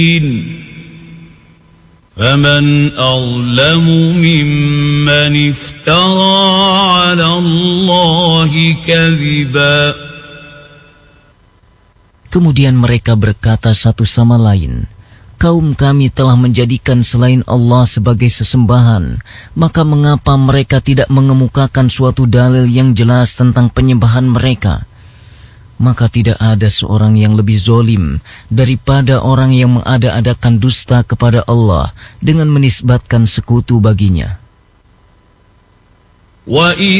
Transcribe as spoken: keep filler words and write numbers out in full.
فمن أظلم ممن افترى على الله كذبا. Kemudian mereka berkata satu sama lain, kaum kami telah menjadikan selain Allah sebagai sesembahan, maka mengapa mereka tidak mengemukakan suatu dalil yang jelas tentang penyembahan mereka? Maka tidak ada seorang yang lebih zolim daripada orang yang mengada-adakan dusta kepada Allah dengan menisbatkan sekutu baginya.